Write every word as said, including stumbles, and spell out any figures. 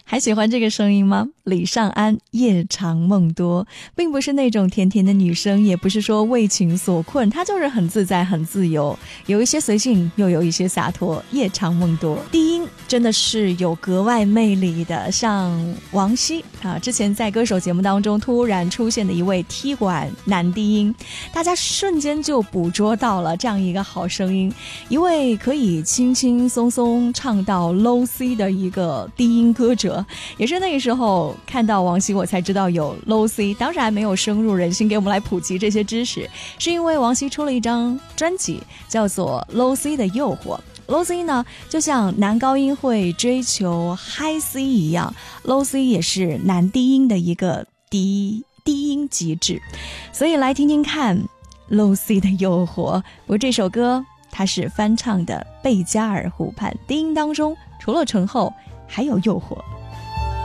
还喜欢这个声音吗？李尚安，夜长梦多，并不是那种甜甜的女生，也不是说为情所困，她就是很自在很自由，有一些随性又有一些洒脱。夜长梦多低音真的是有格外魅力的，像王晰啊，之前在歌手节目当中突然出现的一位踢馆男低音，大家瞬间就捕捉到了这样一个好声音，一位可以轻轻松松唱到 low C 的一个低音歌者。也是那个时候看到王晰我才知道有 low C， 当时还没有深入人心给我们来普及这些知识，是因为王晰出了一张专辑叫做 low C 的诱惑。low C 呢就像男高音会追求 high C 一样， low C 也是男低音的一个低低音极致，所以来听听看 low C 的诱惑。不过这首歌它是翻唱的贝加尔湖畔，低音当中除了醇厚还有诱惑。